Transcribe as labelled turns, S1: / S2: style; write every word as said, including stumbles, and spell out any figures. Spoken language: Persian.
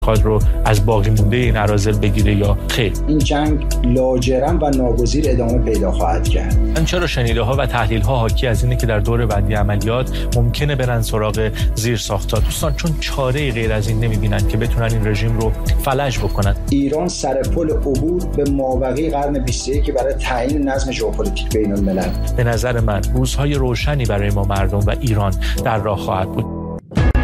S1: خواهد رو از باقی مونده این اراذل بگیره یا خیر.
S2: این جنگ لاجرم و ناگزیر ادامه پیدا خواهد کرد.
S1: من چرا شنیده ها و تحلیل ها حاکی از اینه که در دور بعدی عملیات ممکنه برن سراغ زیر ساخت‌ها دوستان، چون چاره غیر از این نمیبینن که بتونن این رژیم رو فلج بکنن.
S2: ایران سر پل عبور به مابقی قرن بیست و یک که برای تعیین نظم ژئوپلیتیک بین الملل.
S1: به نظر من روزهای روشنی برای ما مردم و ایران در راه خواهد بود.